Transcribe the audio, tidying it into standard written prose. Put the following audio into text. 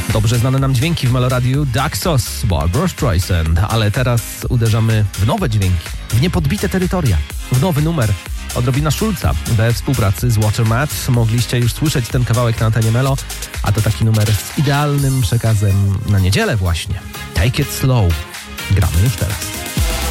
Dobrze znane nam dźwięki w Meloradiu, Daxos, Barbra Streisand, ale teraz uderzamy w nowe dźwięki, w niepodbite terytoria, w nowy numer. Odrobina Schulza we współpracy z Watermat. Mogliście już słyszeć ten kawałek na antenie Melo, a to taki numer z idealnym przekazem na niedzielę właśnie. Take it slow. Gramy już teraz.